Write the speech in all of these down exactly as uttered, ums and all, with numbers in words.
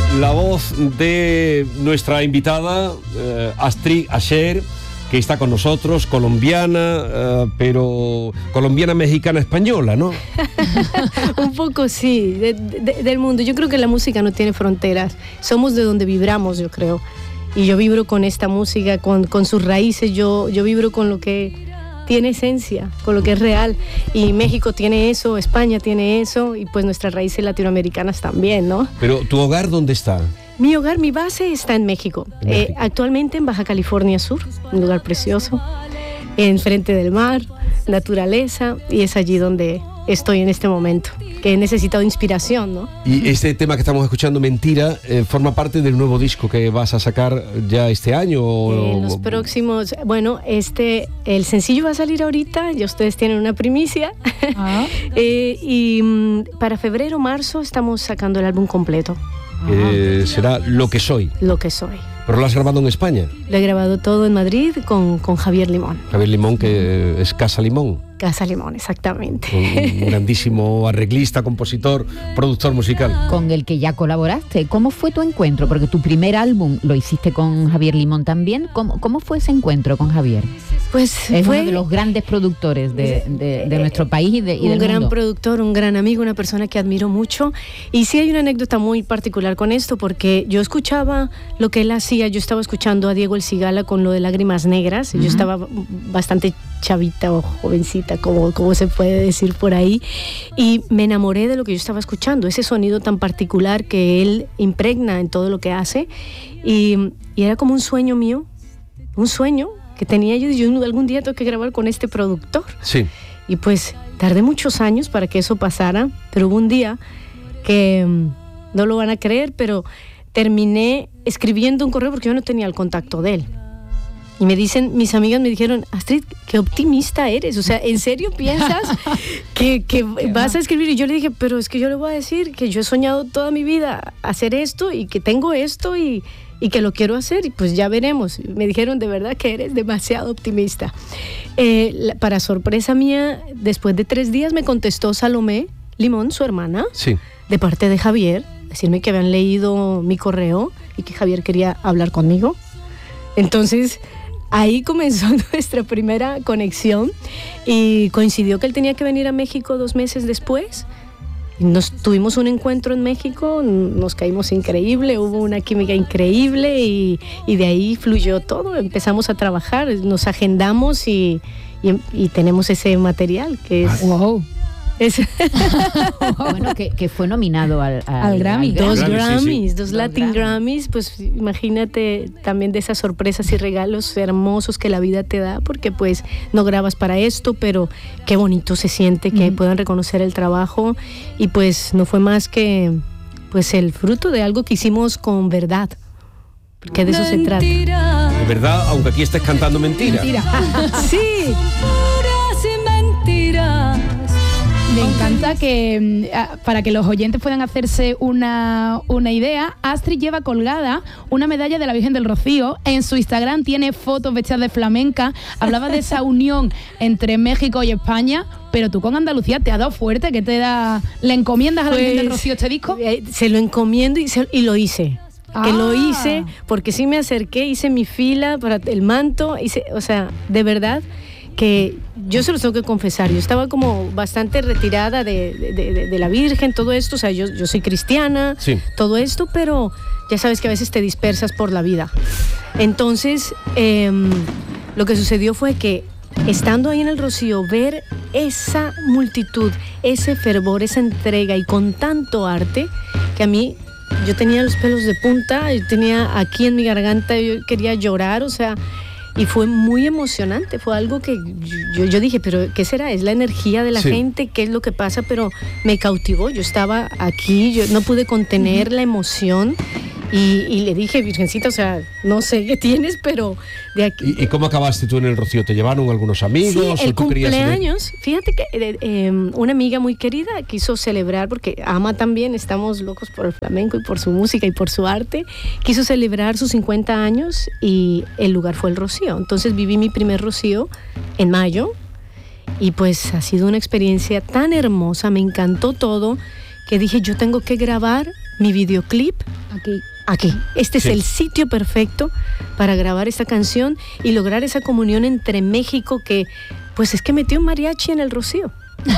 La voz de nuestra invitada, eh, Astrid Asher, que está con nosotros, colombiana, eh, pero colombiana, mexicana, española, ¿no? Un poco sí, de, de, del mundo. Yo creo que la música no tiene fronteras. Somos de donde vibramos, yo creo. Y yo vibro con esta música, con, con sus raíces. Yo, yo vibro con lo que tiene esencia, con lo que es real. Y México tiene eso, España tiene eso, y pues nuestras raíces latinoamericanas también, ¿no? Pero, ¿tu hogar dónde está? Mi hogar, mi base está en México, en México. Eh, actualmente en Baja California Sur, un lugar precioso, enfrente del mar, naturaleza, y es allí donde estoy en este momento, que he necesitado inspiración, ¿no? Y este tema que estamos escuchando, Mentira, eh, forma parte del nuevo disco que vas a sacar ya este año. O... En los próximos, bueno, este, el sencillo va a salir ahorita, ya ustedes tienen una primicia, ah. eh, y mm, para febrero, marzo estamos sacando el álbum completo. Eh, será Lo que soy. Lo que soy. ¿Pero lo has grabado en España? Lo he grabado todo en Madrid con, con Javier Limón. Javier Limón, que es Casa Limón. Casa Limón, exactamente. Un grandísimo arreglista, compositor, productor musical. Con el que ya colaboraste. ¿Cómo fue tu encuentro? Porque tu primer álbum lo hiciste con Javier Limón también. ¿Cómo, cómo fue ese encuentro con Javier? Pues es fue uno de los grandes productores de, de, de nuestro país y, de, y un del gran mundo. Productor, un gran amigo, una persona que admiro mucho. Y sí hay una anécdota muy particular con esto, porque yo escuchaba lo que él hacía. Yo estaba escuchando a Diego El Cigala con lo de Lágrimas Negras. Uh-huh. Yo estaba bastante chavita o jovencita, como, como se puede decir por ahí, y me enamoré de lo que yo estaba escuchando, ese sonido tan particular que él impregna en todo lo que hace, y, y era como un sueño mío, un sueño que tenía yo, y yo algún día tengo que grabar con este productor. Sí. Y pues tardé muchos años para que eso pasara, pero hubo un día que no lo van a creer, pero terminé escribiendo un correo porque yo no tenía el contacto de él. Y me dicen, mis amigas me dijeron, Astrid, qué optimista eres, o sea, ¿en serio piensas que, que vas a escribir? Y yo le dije, pero es que yo le voy a decir que yo he soñado toda mi vida hacer esto y que tengo esto y, y que lo quiero hacer, y pues ya veremos. Me dijeron, de verdad que eres demasiado optimista. Eh, la, para sorpresa mía, después de tres días me contestó Salomé Limón, su hermana, sí, de parte de Javier, decirme que habían leído mi correo y que Javier quería hablar conmigo. Entonces ahí comenzó nuestra primera conexión, y coincidió que él tenía que venir a México dos meses después. Nos tuvimos un encuentro en México, nos caímos increíble, hubo una química increíble, y, y de ahí fluyó todo. Empezamos a trabajar, nos agendamos y, y, y tenemos ese material que es... ¡Wow! Es bueno, que, que fue nominado al, al, al Grammy. al Dos Grammy, Grammys, sí, sí. dos Latin Grammy. Grammys, pues imagínate también de esas sorpresas y regalos hermosos que la vida te da, porque pues no grabas para esto, pero qué bonito se siente que mm. puedan reconocer el trabajo, y pues no fue más que pues el fruto de algo que hicimos con verdad, porque de eso se trata. De verdad, aunque aquí estés cantando mentira. Mentira. Sí. Me encanta que, para que los oyentes puedan hacerse una, una idea, Astrid lleva colgada una medalla de la Virgen del Rocío. En su Instagram tiene fotos vestidas de flamenca. Hablaba de esa unión entre México y España, pero tú con Andalucía te has dado fuerte, que te da... ¿Le encomiendas a la pues, Virgen del Rocío este disco? Se lo encomiendo y, se, y lo hice. Ah. Que lo hice, porque sí me acerqué, hice mi fila para el manto, hice, o sea, de verdad... que yo se los tengo que confesar, yo estaba como bastante retirada de, de, de, de la Virgen, todo esto, o sea, yo, yo soy cristiana, sí, todo esto, pero ya sabes que a veces te dispersas por la vida. Entonces, eh, lo que sucedió fue que, estando ahí en el Rocío, ver esa multitud, ese fervor, esa entrega, y con tanto arte, que a mí, yo tenía los pelos de punta, yo tenía aquí en mi garganta, yo quería llorar, o sea... Y fue muy emocionante, fue algo que yo, yo dije, pero ¿qué será? ¿Es la energía de la sí. gente? ¿Qué es lo que pasa? Pero me cautivó, yo estaba aquí, yo no pude contener uh-huh. la emoción, y, y le dije, Virgencita, o sea, no sé qué tienes, pero de aquí... ¿Y, y cómo acabaste tú en el Rocío? ¿Te llevaron algunos amigos? Sí, el ¿o tú cumpleaños, querías... fíjate que eh, eh, una amiga muy querida quiso celebrar, porque ama también, estamos locos por el flamenco y por su música y por su arte, quiso celebrar sus cincuenta años, y el lugar fue el Rocío. Entonces viví mi primer Rocío en mayo, y pues ha sido una experiencia tan hermosa, me encantó todo, que dije, yo tengo que grabar mi videoclip Aquí. Aquí. Este Sí. es el sitio perfecto para grabar esta canción y lograr esa comunión entre México que, pues es que metió un mariachi en el Rocío.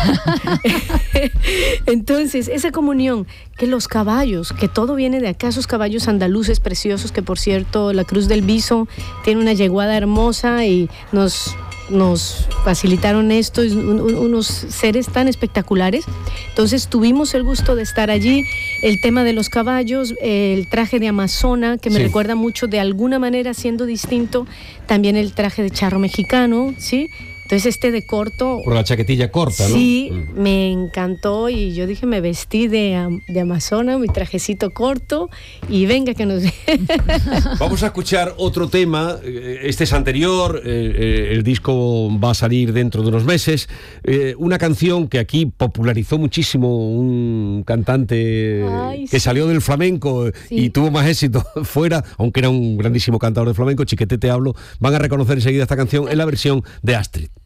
Entonces, esa comunión, que los caballos, que todo viene de acá, esos caballos andaluces preciosos, que por cierto, la Cruz del Viso tiene una yeguada hermosa y nos... nos facilitaron esto, un, un, unos seres tan espectaculares. Entonces tuvimos el gusto de estar allí. El tema de los caballos, el traje de amazona, que me Sí. recuerda mucho, de alguna manera siendo distinto, también el traje de charro mexicano, ¿sí? Entonces este de corto... Por la chaquetilla corta, ¿no? Sí, Mm. me encantó y yo dije, me vestí de, am- de amazona, mi trajecito corto y venga que nos... Vamos a escuchar otro tema, eh, este es anterior, eh, eh, el disco va a salir dentro de unos meses, eh, una canción que aquí popularizó muchísimo un cantante Ay, que sí. salió del flamenco eh, Sí. y tuvo más éxito fuera, aunque era un grandísimo cantador de flamenco, Chiquete te hablo, van a reconocer enseguida esta canción en la versión de Astrid.